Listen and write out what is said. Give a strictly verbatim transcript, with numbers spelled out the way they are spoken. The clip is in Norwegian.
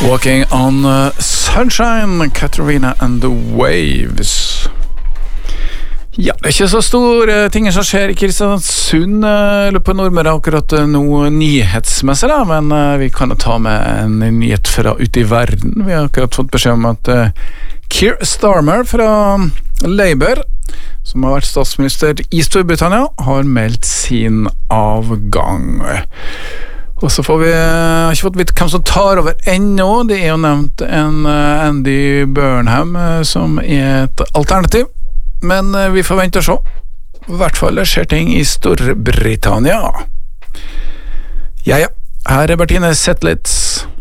Walking on uh, Sunshine, Katarina and the Waves. Ja, det er ikke så store ting som skjer i Kristiansund eller på Nordmøre akkurat noe nyhetsmessig da, men uh, vi kan jo ta med en nyhet fra ute i verden. Vi har akkurat fått beskjed om at uh, Keir Starmer fra Labour, som har vært statsminister i Storbritannia, har meldt sin avgang. Og så får vi har ikke fått vite hvem som tar over ennå. Det er jo nevnt en uh, Andy Burnham uh, som er et alternativ. Men uh, vi får vente og se. I hvert fall det skjer ting i Storbritannia. Ja, ja. Her er Bertine Zetlitz.